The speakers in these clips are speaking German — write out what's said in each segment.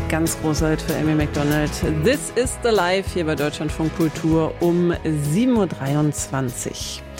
ganz großer Hit für Amy Macdonald. This is the Life hier bei Deutschlandfunk Kultur um 7.23 Uhr.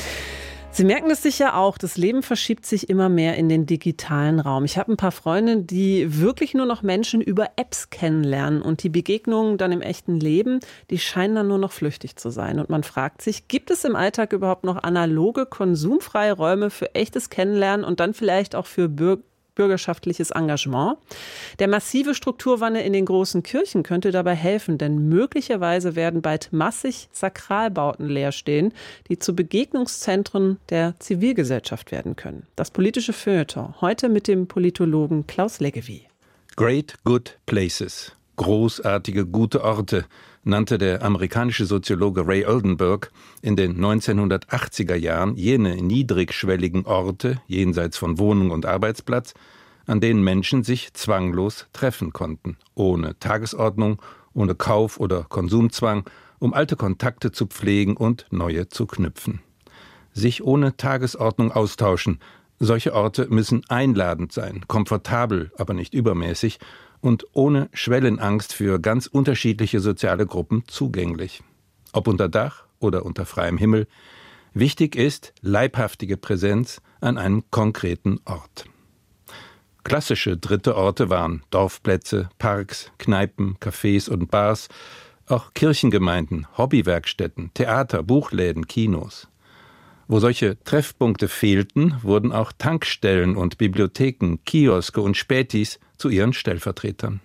Sie merken es sicher auch, das Leben verschiebt sich immer mehr in den digitalen Raum. Ich habe ein paar Freunde, die wirklich nur noch Menschen über Apps kennenlernen und die Begegnungen dann im echten Leben, die scheinen dann nur noch flüchtig zu sein. Und man fragt sich, gibt es im Alltag überhaupt noch analoge, konsumfreie Räume für echtes Kennenlernen und dann vielleicht auch für bürgerschaftliches Engagement? Der massive Strukturwandel in den großen Kirchen könnte dabei helfen, denn möglicherweise werden bald massig Sakralbauten leer stehen, die zu Begegnungszentren der Zivilgesellschaft werden können. Das politische Feuilleton heute mit dem Politologen Klaus Leggevi. Great Good Places, großartige gute Orte, nannte der amerikanische Soziologe Ray Oldenburg in den 1980er Jahren jene niedrigschwelligen Orte jenseits von Wohnung und Arbeitsplatz, an denen Menschen sich zwanglos treffen konnten, ohne Tagesordnung, ohne Kauf- oder Konsumzwang, um alte Kontakte zu pflegen und neue zu knüpfen. Sich ohne Tagesordnung austauschen, solche Orte müssen einladend sein, komfortabel, aber nicht übermäßig, und ohne Schwellenangst für ganz unterschiedliche soziale Gruppen zugänglich. Ob unter Dach oder unter freiem Himmel, wichtig ist leibhaftige Präsenz an einem konkreten Ort. Klassische dritte Orte waren Dorfplätze, Parks, Kneipen, Cafés und Bars, auch Kirchengemeinden, Hobbywerkstätten, Theater, Buchläden, Kinos. Wo solche Treffpunkte fehlten, wurden auch Tankstellen und Bibliotheken, Kioske und Spätis zu ihren Stellvertretern.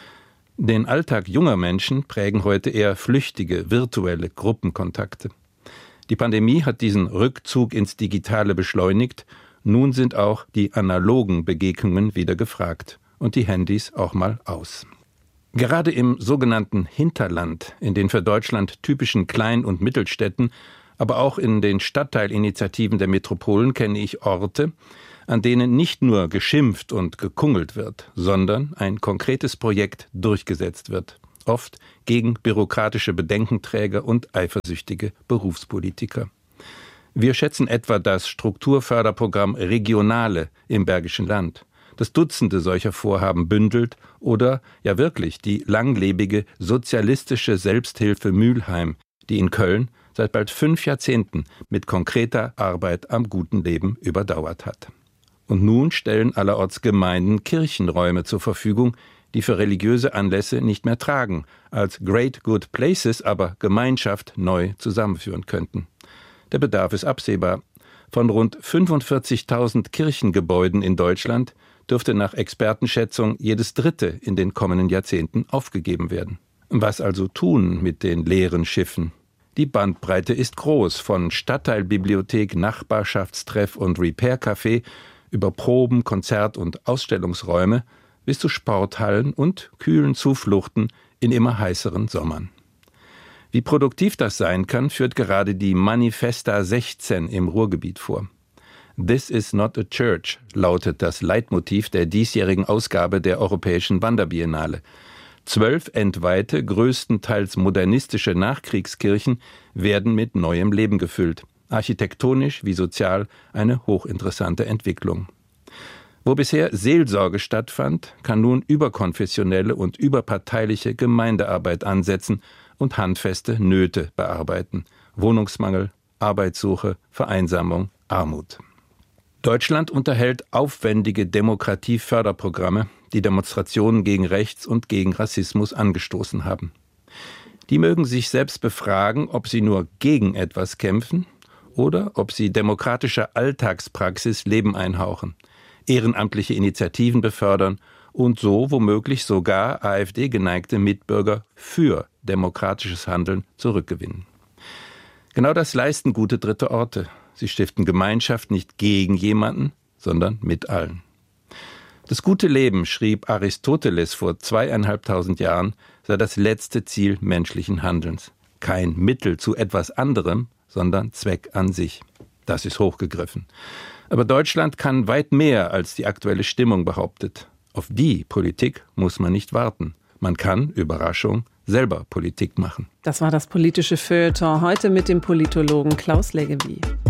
Den Alltag junger Menschen prägen heute eher flüchtige, virtuelle Gruppenkontakte. Die Pandemie hat diesen Rückzug ins Digitale beschleunigt. Nun sind auch die analogen Begegnungen wieder gefragt und die Handys auch mal aus. Gerade im sogenannten Hinterland, in den für Deutschland typischen Klein- und Mittelstädten, aber auch in den Stadtteilinitiativen der Metropolen kenne ich Orte, an denen nicht nur geschimpft und gekungelt wird, sondern ein konkretes Projekt durchgesetzt wird, oft gegen bürokratische Bedenkenträger und eifersüchtige Berufspolitiker. Wir schätzen etwa das Strukturförderprogramm Regionale im Bergischen Land, das Dutzende solcher Vorhaben bündelt, oder ja wirklich die langlebige sozialistische Selbsthilfe Mülheim, die in Köln seit bald 5 Jahrzehnten mit konkreter Arbeit am guten Leben überdauert hat. Und nun stellen allerorts Gemeinden Kirchenräume zur Verfügung, die für religiöse Anlässe nicht mehr tragen, als Great Good Places aber Gemeinschaft neu zusammenführen könnten. Der Bedarf ist absehbar. Von rund 45.000 Kirchengebäuden in Deutschland dürfte nach Expertenschätzung jedes dritte in den kommenden Jahrzehnten aufgegeben werden. Was also tun mit den leeren Schiffen? Die Bandbreite ist groß, von Stadtteilbibliothek, Nachbarschaftstreff und Repair-Café über Proben-, Konzert- und Ausstellungsräume bis zu Sporthallen und kühlen Zufluchten in immer heißeren Sommern. Wie produktiv das sein kann, führt gerade die Manifesta 16 im Ruhrgebiet vor. This is not a church lautet das Leitmotiv der diesjährigen Ausgabe der Europäischen Wanderbiennale. 12 entweihte, größtenteils modernistische Nachkriegskirchen werden mit neuem Leben gefüllt. Architektonisch wie sozial eine hochinteressante Entwicklung. Wo bisher Seelsorge stattfand, kann nun überkonfessionelle und überparteiliche Gemeindearbeit ansetzen und handfeste Nöte bearbeiten. Wohnungsmangel, Arbeitssuche, Vereinsamung, Armut. Deutschland unterhält aufwendige Demokratieförderprogramme, die Demonstrationen gegen Rechts und gegen Rassismus angestoßen haben. Die mögen sich selbst befragen, ob sie nur gegen etwas kämpfen oder ob sie demokratischer Alltagspraxis Leben einhauchen, ehrenamtliche Initiativen befördern und so womöglich sogar AfD-geneigte Mitbürger für demokratisches Handeln zurückgewinnen. Genau das leisten gute dritte Orte. Sie stiften Gemeinschaft nicht gegen jemanden, sondern mit allen. Das gute Leben, schrieb Aristoteles vor 2500 Jahren, sei das letzte Ziel menschlichen Handelns. Kein Mittel zu etwas anderem, sondern Zweck an sich. Das ist hochgegriffen. Aber Deutschland kann weit mehr, als die aktuelle Stimmung behauptet. Auf die Politik muss man nicht warten. Man kann, Überraschung, selber Politik machen. Das war das politische Feuilleton heute mit dem Politologen Klaus Leggevi.